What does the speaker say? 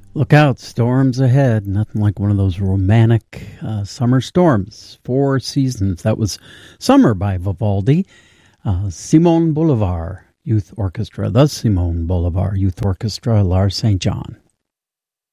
Look out, storms ahead. Nothing like one of those romantic summer storms. Four Seasons. That was Summer by Vivaldi. Simon Bolivar Youth Orchestra. The Simon Bolivar Youth Orchestra, Lars St. John.